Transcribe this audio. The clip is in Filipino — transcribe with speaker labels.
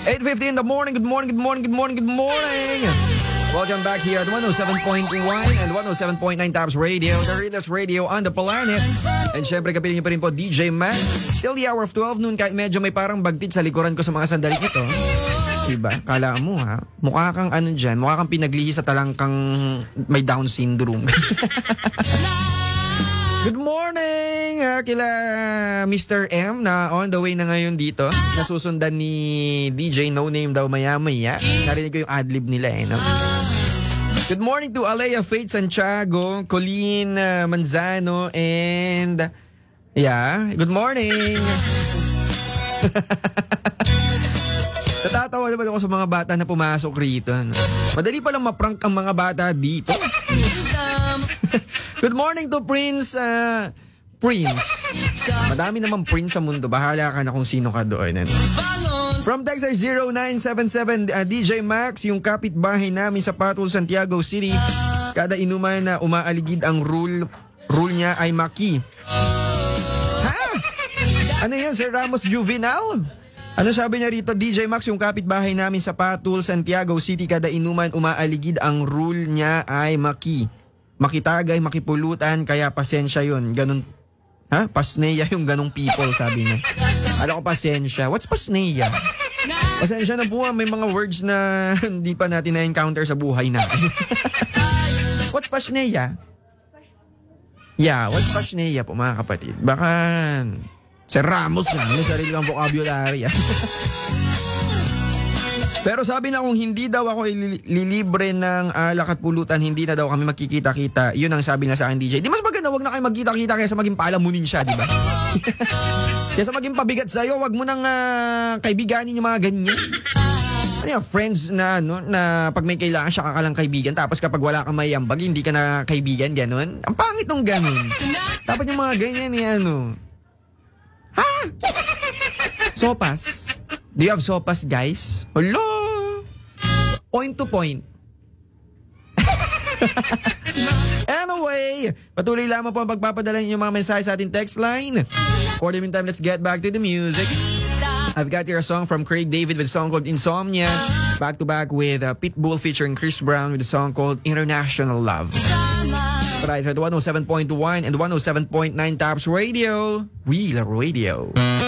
Speaker 1: 8:50 in the morning. Good morning, good morning, good morning, good morning. Welcome back here at 107.1 and 107.9 Tabs Radio, the realest radio on the planet. And syempre, kapiling niyo pa rin po DJ Max. Till the hour of 12 noon, kahit medyo may parang bagtit sa likuran ko sa mga sandali ito. Diba? Kala mo ha? Mukha kang ano dyan, mukha kang pinaglihi sa talangkang may Down syndrome. Good morning kila Mr. M na on the way na ngayon dito. Nasusundan ni DJ No Name daw maya-maya. Narinig ko yung adlib nila no? Good morning to Alea Faith Santiago, Colleen Manzano, and good morning. Natatawa naman ako sa mga bata na pumasok rito. No? Madali palang maprank ang mga bata dito. Good morning to Prince. Madami naman Prince sa mundo. Bahala ka na kung sino ka doon. From Texas 0977 DJ Max, yung kapitbahay namin sa Patul, Santiago City. Kada inuman na umaaligid ang rule niya ay maki. Ha? Ano yan, Sir Ramos Juvenal? Ano sabi niya rito, DJ Max, yung kapitbahay namin sa Patul, Santiago City, kada inuman umaaligid ang rule niya ay maki. Makitagay, makipulutan, kaya pasensya yun. Ganun. Ha? Pasneya yung ganong people, sabi niya. Alam ko pasensya. What's pasneya? Pasensya na po, may mga words na hindi pa natin na-encounter sa buhay natin. What's pasneya? Yeah, what's pasneya po mga kapatid? Baka Sir Ramos na, may sarili kang vocabulary. Pero sabi na kung hindi daw ako lilibre ng alak at pulutan, hindi na daw kami magkikita-kita. Yun ang sabi na sa akin, DJ. Di mas maganda, wag na kayo magkita-kita kaysa maging paalamunin siya, di ba? Kaysa maging pabigat sa'yo, wag mo nang kaibiganin yung mga ganyan. Ano yung friends na, na pag may kailangan siya kakalang kaibigan, tapos kapag wala kang mayambag, hindi ka na kaibigan, ganun. Ang pangit nung ganun. Dapat yung mga ganyan Ha? Sopas? Do you have sopas, guys? Hello? Point to point. Anyway, patuloy lamang po ang pagpapadala niyo mga mensahe sa ating text line. For the meantime, let's get back to the music. I've got here a song from Craig David with a song called Insomnia. Back to back with Pitbull featuring Chris Brown with a song called International Love. Right here at 107.1 and 107.9 Tabs Radio. Real Radio.